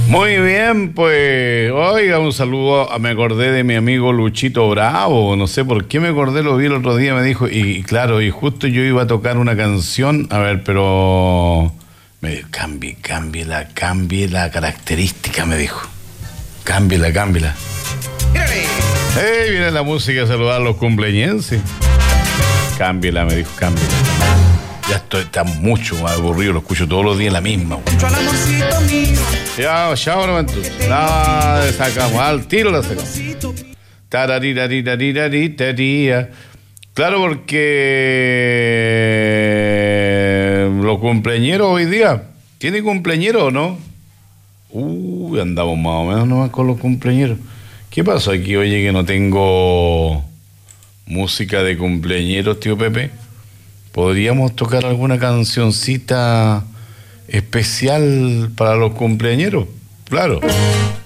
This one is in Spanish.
Muy bien, pues, oiga, un saludo, me acordé de mi amigo Luchito Bravo, no sé por qué me acordé, lo vi el otro día, me dijo, y claro, y justo yo iba a tocar una canción, a ver, pero me dijo, cambie la característica, me dijo, cámbiela. Viene la música a saludar a los cumpleañenses. Cámbiela, me dijo, cámbiela. Ya está mucho más aburrido, lo escucho todos los días la misma. Ya, no entonces. La sacamos, al tiro la sacamos. Tararirarirarirarirarira. Claro, porque los cumpleañeros hoy día, ¿tiene cumpleañero o no? Andamos más o menos nomás con los cumpleañeros. ¿Qué pasó aquí? Oye, que no tengo música de cumpleañeros, tío Pepe. ¿Podríamos tocar alguna cancioncita especial para los cumpleañeros? Claro.